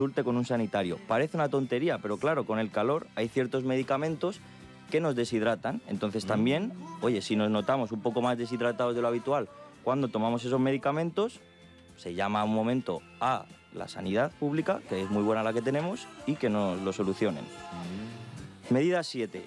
consulte con un sanitario. Parece una tontería, pero claro, con el calor hay ciertos medicamentos que nos deshidratan. Entonces también, oye, si nos notamos un poco más deshidratados de lo habitual cuando tomamos esos medicamentos, se llama un momento a la sanidad pública, que es muy buena la que tenemos, y que nos lo solucionen. Medida 7.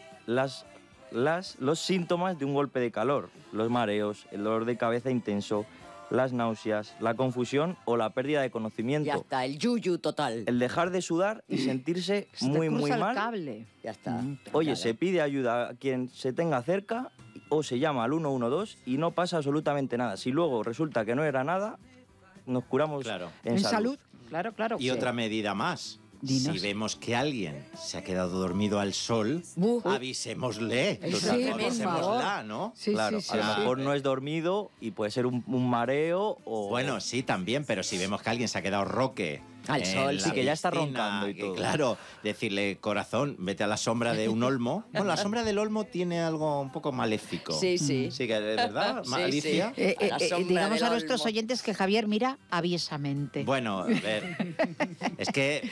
Los síntomas de un golpe de calor. Los mareos, el dolor de cabeza intenso, las náuseas, la confusión o la pérdida de conocimiento. Ya está, el yuyu total. El dejar de sudar y sentirse muy mal. Cable. Ya está. Oye, se pide ayuda a quien se tenga cerca o se llama al 112 y no pasa absolutamente nada. Si luego resulta que no era nada, nos curamos en salud. Claro, claro. Y otra medida más. Dinos. Si vemos que alguien se ha quedado dormido al sol, avisémosle. Avisémosla, ¿no? Sí, claro, sí, a lo sí. mejor no es dormido y puede ser un mareo o... Bueno, sí, también, pero si vemos que alguien se ha quedado roque al sol, sí, que ya está roncando y todo. Claro, decirle, corazón, vete a la sombra de un olmo. Bueno, la sombra del olmo tiene algo un poco maléfico. Sí, sí. Sí, que es verdad, Sí, Alicia. sí. Digamos a nuestros oyentes que Javier mira aviesamente. Bueno, a ver, es que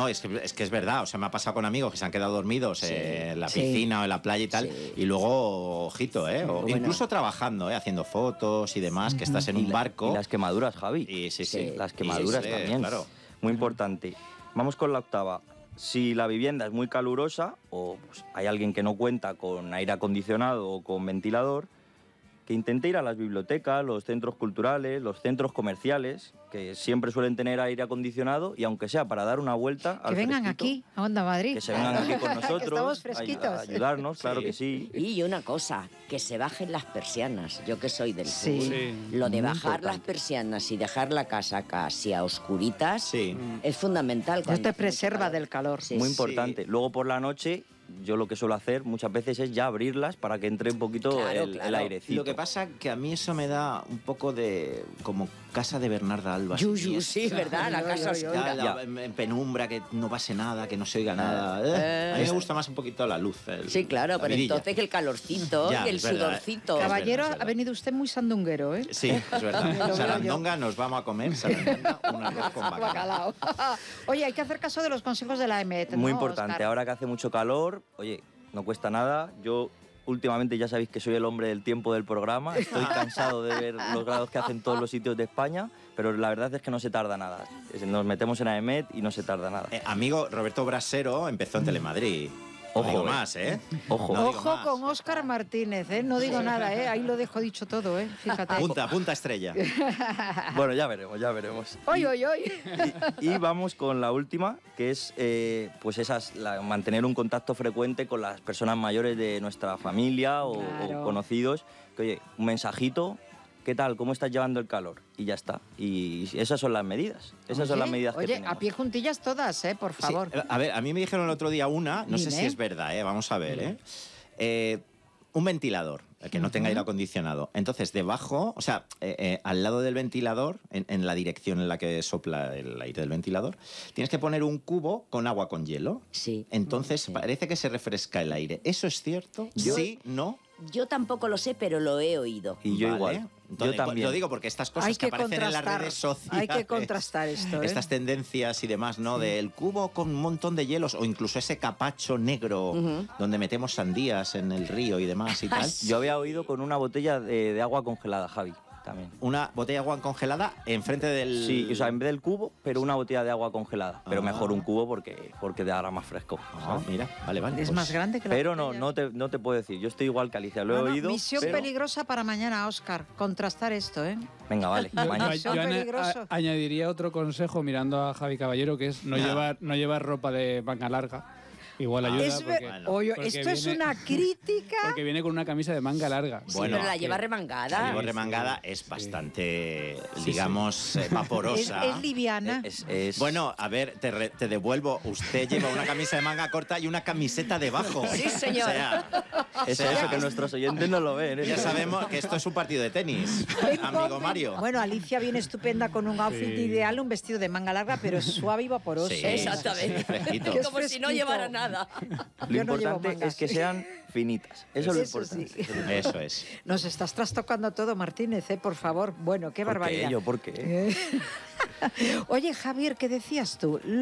es verdad, o sea, me ha pasado con amigos que se han quedado dormidos en la piscina o en la playa y tal, y luego, ojito, o incluso trabajando, haciendo fotos y demás, que estás en un barco. Y las quemaduras, Javi. Y sí. Las quemaduras también. Claro. Muy importante. Vamos con la octava. Si la vivienda es muy calurosa o pues, hay alguien que no cuenta con aire acondicionado o con ventilador, que intente ir a las bibliotecas, los centros culturales, los centros comerciales, que siempre suelen tener aire acondicionado, y aunque sea para dar una vuelta al que vengan fresquito, aquí, a Onda Madrid. que se vengan aquí con nosotros, que estamos fresquitos. a ayudarnos, claro que sí. Y una cosa, que se bajen las persianas. Yo que soy del sur, Sí. lo de Muy bajar importante. las persianas y dejar la casa casi a oscuritas es fundamental. Esto cuando te hace preserva mucho calor. del calor. Sí. Muy importante. Luego por la noche, yo lo que suelo hacer muchas veces es ya abrirlas para que entre un poquito Claro, el claro. airecito. Lo que pasa que a mí eso me da un poco de como casa de Bernarda Alba. Yuyu, sí, ¿verdad? La casa oscura. Ya, en penumbra, que no pase nada, que no se oiga nada. A mí me gusta más un poquito la luz. Sí, claro, la pero vidilla. entonces el calorcito Ya, y el es verdad, sudorcito. Caballero, es verdad. ha venido usted muy sandunguero, ¿eh? Sí, es verdad. Sarandonga, nos vamos a comer sarandonga, un arroz con bacalao. Bacalao. Oye, hay que hacer caso de los consejos de la EMET, ¿no, Muy importante. Óscar? Ahora que hace mucho calor, oye, no cuesta nada. Yo últimamente ya sabéis que soy el hombre del tiempo del programa. Estoy cansado de ver los grados que hacen todos los sitios de España, pero la verdad es que no se tarda nada. Nos metemos en AEMET y no se tarda nada. Amigo, Roberto Brasero empezó en Telemadrid. Ojo, No digo más, ¿eh? Ojo. No digo Ojo más. con Óscar Martínez, ¿eh? No digo nada, ¿eh? Ahí lo dejo dicho todo, ¿eh? Fíjate. Punta estrella. Bueno, ya veremos. Oy, oy, oy. Y vamos con la última, que es pues mantener un contacto frecuente con las personas mayores de nuestra familia o conocidos. Que, oye, un mensajito, ¿qué tal? ¿Cómo estás llevando el calor? Y ya está. Y esas son las medidas. Esas son las medidas que tenemos. A pie juntillas todas, ¿eh? Por favor. Sí, a ver, a mí me dijeron el otro día no sé Dime. si es verdad, vamos a ver, un ventilador, que no tenga aire acondicionado. Entonces, debajo, o sea, al lado del ventilador, en la dirección en la que sopla el aire del ventilador, tienes que poner un cubo con agua con hielo. Sí. Entonces, parece que se refresca el aire. ¿Eso es cierto? Sí, no. Yo tampoco lo sé, pero lo he oído. Y yo Vale. igual. Entonces, yo también. Lo digo porque estas cosas Hay que que aparecen en las contrastar. redes sociales. Hay que contrastar esto, ¿eh? Estas tendencias y demás, ¿no? Del cubo con un montón de hielos o incluso ese capacho negro donde metemos sandías en el río y demás y tal. Yo había oído con una botella de agua congelada, Javi, también. Una botella de agua congelada enfrente del... Sí, o sea, en vez del cubo, pero una botella de agua congelada. Pero mejor un cubo porque te hará más fresco. ¿sabes? Mira, vale. Es pues- más grande que la Pero botella. no te puedo decir. Yo estoy igual que Alicia, lo he No, no, oído. misión pero... peligrosa para mañana, Óscar. Contrastar esto, ¿eh? Venga, vale. mañana. Son peligrosos. Añadiría otro consejo mirando a Javi Caballero, que es no llevar ropa de manga larga. Igual ayuda Es ver- porque, Oye, porque esto es viene- una crítica. porque viene con una camisa de manga larga. Sí, Bueno, pero la que- lleva remangada. La llevo remangada es bastante, digamos, vaporosa. Es liviana. Bueno, a ver, te devuelvo. Usted lleva una camisa de manga corta y una camiseta debajo. Sí, señor. O sea, Es eso, que nuestros oyentes no lo ven. ¿eh? ya sabemos que esto es un partido de tenis, amigo Mario. Bueno, Alicia viene estupenda con un outfit ideal, un vestido de manga larga, pero suave y vaporoso. Sí, Exactamente. sí, fresquito. Que es Como si no fresquito. llevara nada. Lo Yo no llevo importante mangas. es que sean finitas. Eso es lo Eso importante. sí. Eso es. Nos estás trastocando todo, Martínez, por favor. Bueno, qué ¿Por qué? barbaridad. ¿Yo por qué? Oye, Javier, ¿qué decías tú?